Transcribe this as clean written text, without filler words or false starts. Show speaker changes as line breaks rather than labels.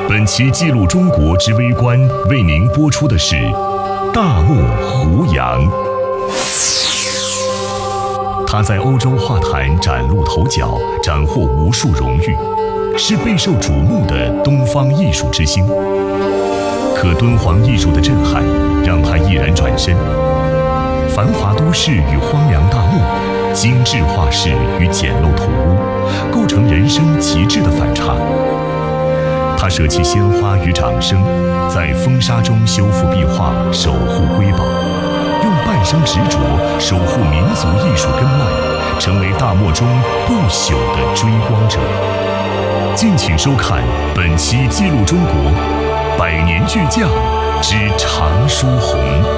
本期记录中国之微观为您播出的是大漠胡杨。他在欧洲画坛崭露头角，斩获无数荣誉，是备受瞩目的东方艺术之星。可敦煌艺术的震撼让他毅然转身，繁华都市与荒凉大漠，精致画室与简陋土屋，构成人生极致的反差。他舍弃鲜花与掌声，在风沙中修复壁画，守护瑰宝，用半生执着守护民族艺术根脉，成为大漠中不朽的追光者。敬请收看本期记录中国100年巨匠之常书鸿。